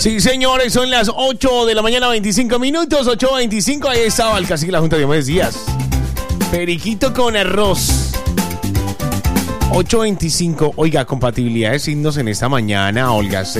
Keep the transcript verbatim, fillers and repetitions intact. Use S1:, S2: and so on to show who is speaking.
S1: Sí, señores, son las ocho de la mañana, veinticinco minutos, ocho veinticinco. Ahí estaba el cacique de la Junta de Diomedes Díaz. Periquito con arroz. ocho veinticinco. Oiga, compatibilidad de signos en esta mañana, Olga.